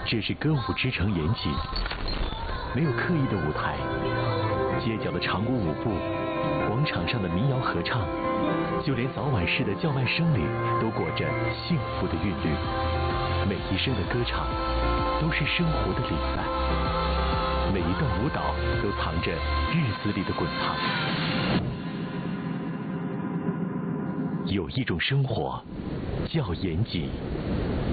这是歌舞之城延吉，没有刻意的舞台，街角的长鼓舞步，广场上的民谣合唱，就连早晚市的叫卖声里都裹着幸福的韵律。每一声的歌唱都是生活的礼赞，每一段舞蹈都藏着日子里的滚烫。有一种生活叫延吉。